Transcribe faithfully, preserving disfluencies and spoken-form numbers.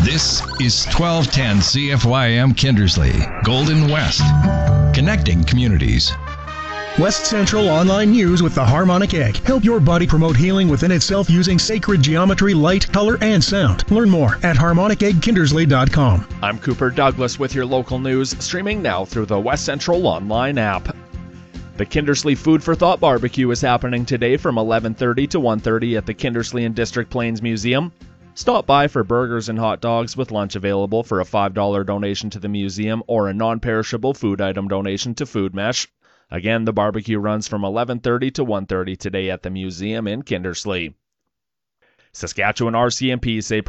This is twelve ten C F Y M Kindersley, Golden West, connecting communities. West Central Online News with the Harmonic Egg. Help your body promote healing within itself using sacred geometry, light, color, and sound. Learn more at harmonic egg kindersley dot com. I'm Cooper Douglas with your local news, streaming now through the West Central Online app. The Kindersley Food for Thought Barbecue is happening today from eleven thirty to one thirty at the Kindersley and District Plains Museum. Stop by for burgers and hot dogs with lunch available for a five dollars donation to the museum or a non-perishable food item donation to Food Mesh. Again, the barbecue runs from eleven thirty to one thirty today at the museum in Kindersley. Saskatchewan R C M P say